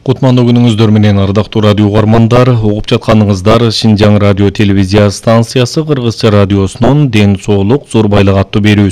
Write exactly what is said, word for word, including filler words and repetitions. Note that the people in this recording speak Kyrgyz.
Кутмандуу күнүңүздөр менен ардактуу радио угармандар, угуп жатканыңыздар Шинжаң радио телевизия станциясы Кыргызча радиосунун Ден соолук зор байлык аттуу берүүсү.